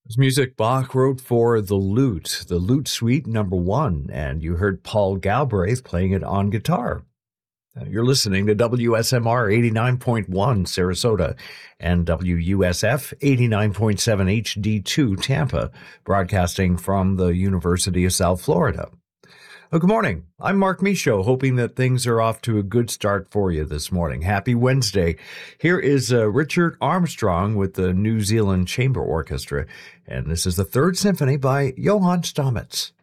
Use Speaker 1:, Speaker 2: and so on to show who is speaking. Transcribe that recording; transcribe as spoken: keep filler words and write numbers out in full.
Speaker 1: This music Bach wrote for the lute, the lute suite number one, and you heard Paul Galbraith playing it on guitar. You're listening to W S M R eighty-nine point one Sarasota and W U S F eighty-nine point seven H D two Tampa, broadcasting from the University of South Florida. Well, good morning. I'm Mark Michaud, hoping that things are off to a good start for you this morning. Happy Wednesday. Here is uh, Richard Armstrong with the New Zealand Chamber Orchestra, and this is the Third Symphony by Johann Stamitz.